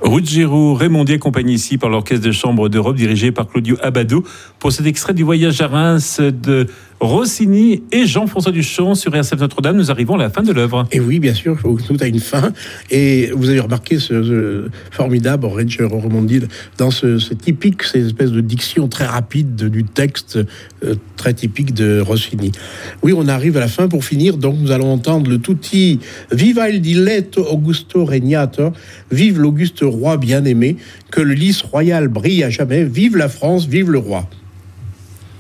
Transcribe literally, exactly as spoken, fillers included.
Ruggiero Raimondi accompagné ici par l'Orchestre de Chambre d'Europe dirigé par Claudio Abbado pour cet extrait du Voyage à Reims de Rossini et Jean-François Duchamp sur R C F Notre-Dame. Nous arrivons à la fin de l'œuvre. Et oui, bien sûr, tout a une fin. Et vous avez remarqué ce, ce formidable Ruggiero Raimondi dans ce, ce typique, cette espèce de diction très rapide de, du texte euh, très typique de Rossini. Oui, on arrive à la fin pour finir. Donc nous allons entendre le tutti Viva il diletto Augusto Regnator, vive l'Auguste roi bien-aimé, que le lys royal brille à jamais, vive la France, vive le roi.